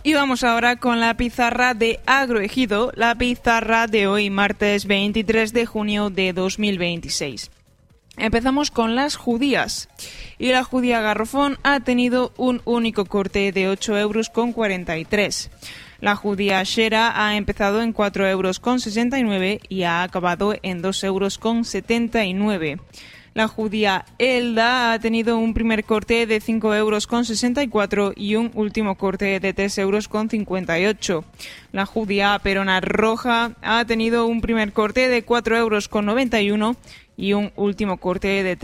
Y vamos ahora con la pizarra de Agroejido, la pizarra de hoy, martes 23 de junio de 2026. Empezamos con las judías. Y la judía garrofón ha tenido un único corte de 8,43 €. La judía Shera ha empezado en 4,69 € y ha acabado en 2,79 €. La judía Elda ha tenido un primer corte de 5,64 € y un último corte de 3,58 €. La judía Perona Roja ha tenido un primer corte de 4,91 € y un último corte de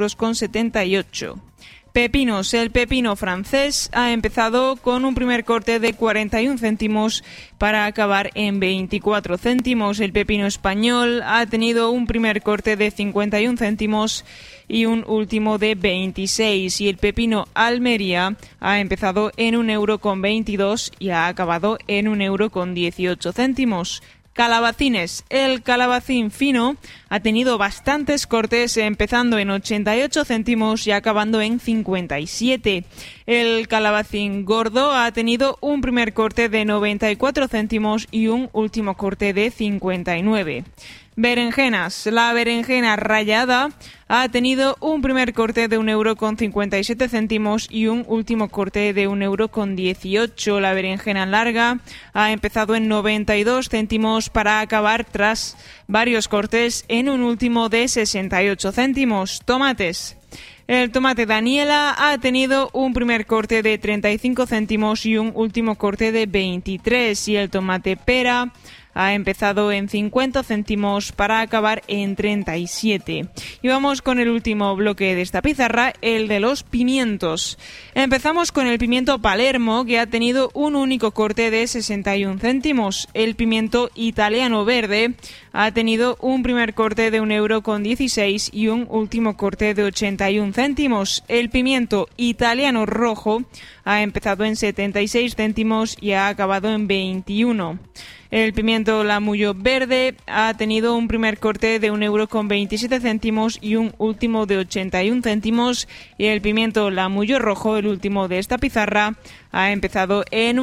3,78 €. Pepinos. El pepino francés ha empezado con un primer corte de 41 céntimos para acabar en 24 céntimos. El pepino español ha tenido un primer corte de 51 céntimos y un último de 26. Y el pepino Almería ha empezado en 1,22 € y ha acabado en 1,18 €. Calabacines. El calabacín fino ha tenido bastantes cortes, empezando en 88 céntimos y acabando en 57. El calabacín gordo ha tenido un primer corte de 94 céntimos y un último corte de 59. Berenjenas. La berenjena rallada ha tenido un primer corte de 1,57 € y un último corte de 1,18 €. La berenjena larga ha empezado en 92 céntimos para acabar, tras varios cortes, en un último de 68 céntimos. Tomates. El tomate Daniela ha tenido un primer corte de 35 céntimos y un último corte de 23. Y el tomate pera ha empezado en 50 céntimos para acabar en 37. Y vamos con el último bloque de esta pizarra, el de los pimientos. Empezamos con el pimiento Palermo, que ha tenido un único corte de 61 céntimos. El pimiento italiano verde ha tenido un primer corte de 1,16 € y un último corte de 81 céntimos. El pimiento italiano rojo ha empezado en 76 céntimos y ha acabado en 21. El pimiento Lamullo verde ha tenido un primer corte de 1,27 € y un último de 81 céntimos. Y el pimiento Lamullo rojo, el último de esta pizarra, ha empezado en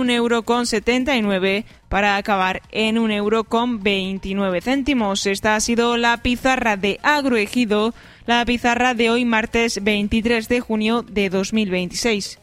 1,79 € para acabar en 1,29 €. Esta ha sido la pizarra de Agroejido, la pizarra de hoy, martes 23 de junio de 2026.